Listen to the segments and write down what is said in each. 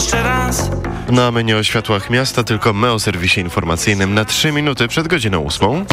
jeszcze raz. No a my nie o światłach miasta, tylko my o serwisie informacyjnym na 3 minuty przed godziną 8.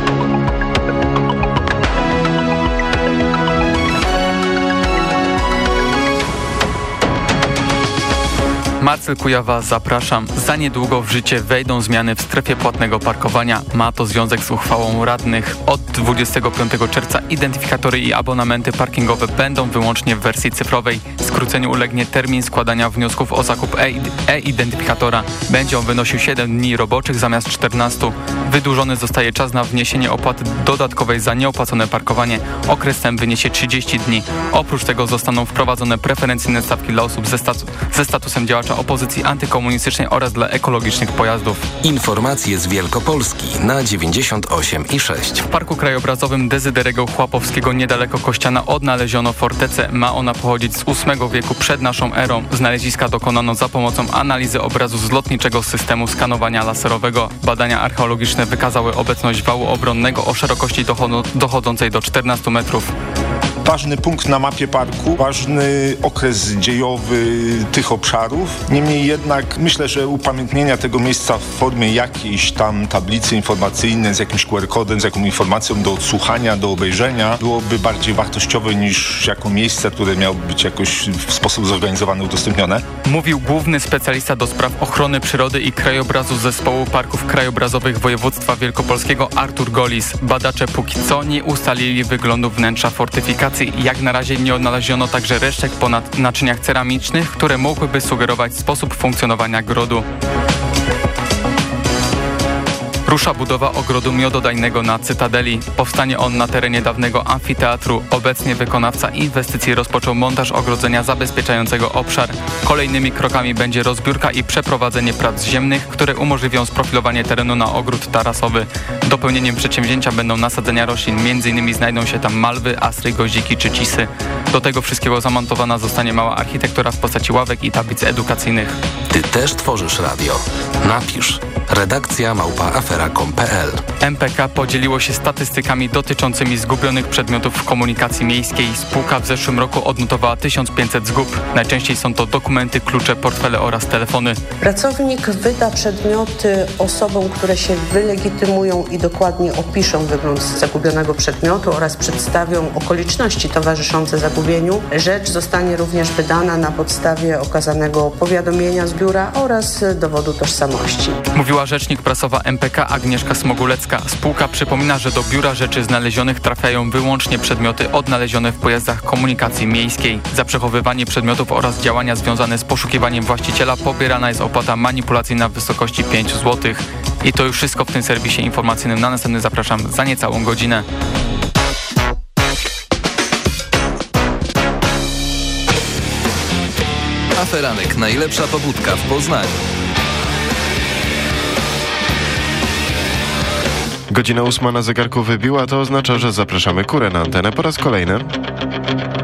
Marcel Kujawa, zapraszam. Za niedługo w życie wejdą zmiany w strefie płatnego parkowania. Ma to związek z uchwałą radnych. Od 25 czerwca identyfikatory i abonamenty parkingowe będą wyłącznie w wersji cyfrowej. Skróceniu ulegnie termin składania wniosków o zakup e-identyfikatora. Będzie on wynosił 7 dni roboczych zamiast 14. Wydłużony zostaje czas na wniesienie opłaty dodatkowej za nieopłacone parkowanie. Okres ten wyniesie 30 dni. Oprócz tego zostaną wprowadzone preferencyjne stawki dla osób ze statusem działacza opozycji antykomunistycznej oraz dla ekologicznych pojazdów. Informacje z Wielkopolski na 98,6. W Parku Krajobrazowym Dezyderego Chłapowskiego niedaleko Kościana odnaleziono fortecę. Ma ona pochodzić z VIII wieku przed naszą erą. Znaleziska dokonano za pomocą analizy obrazu z lotniczego systemu skanowania laserowego. Badania archeologiczne wykazały obecność wału obronnego o szerokości dochodzącej do 14 metrów. Ważny punkt na mapie parku, ważny okres dziejowy tych obszarów. Niemniej jednak myślę, że upamiętnienia tego miejsca w formie jakiejś tam tablicy informacyjnej z jakimś QR-kodem, z jakąś informacją do odsłuchania, do obejrzenia byłoby bardziej wartościowe niż jako miejsce, które miałoby być jakoś w sposób zorganizowany udostępnione. Mówił główny specjalista do spraw ochrony przyrody i krajobrazu Zespołu Parków Krajobrazowych Województwa Wielkopolskiego Artur Golis. Badacze póki co nie ustalili wyglądu wnętrza fortyfikacji. Jak na razie nie odnaleziono także resztek po naczyniach ceramicznych, które mogłyby sugerować sposób funkcjonowania grodu. Rusza budowa ogrodu miododajnego na Cytadeli. Powstanie on na terenie dawnego amfiteatru. Obecnie wykonawca inwestycji rozpoczął montaż ogrodzenia zabezpieczającego obszar. Kolejnymi krokami będzie rozbiórka i przeprowadzenie prac ziemnych, które umożliwią sprofilowanie terenu na ogród tarasowy. Dopełnieniem przedsięwzięcia będą nasadzenia roślin. M.in. znajdą się tam malwy, astry, goździki czy cisy. Do tego wszystkiego zamontowana zostanie mała architektura w postaci ławek i tablic edukacyjnych. Ty też tworzysz radio. Napisz redakcja@afera.com.pl. MPK podzieliło się statystykami dotyczącymi zgubionych przedmiotów w komunikacji miejskiej. Spółka w zeszłym roku odnotowała 1500 zgub. Najczęściej są to dokumenty, klucze, portfele oraz telefony. Pracownik wyda przedmioty osobom, które się wylegitymują i dokładnie opiszą wygląd zagubionego przedmiotu oraz przedstawią okoliczności towarzyszące zagubieniu. Rzecz zostanie również wydana na podstawie okazanego powiadomienia z biura oraz dowodu tożsamości. Mówiła rzecznik prasowa MPK Agnieszka Smogulecka. Spółka przypomina, że do biura rzeczy znalezionych trafiają wyłącznie przedmioty odnalezione w pojazdach komunikacji miejskiej. Za przechowywanie przedmiotów oraz działania związane z poszukiwaniem właściciela pobierana jest opłata manipulacyjna w wysokości 5 zł. I to już wszystko w tym serwisie informacyjnym. Na następny zapraszam za niecałą godzinę. Aferanek, najlepsza pobudka w Poznaniu. Godzina 8 na zegarku wybiła, to oznacza, że zapraszamy Kurę na antenę po raz kolejny.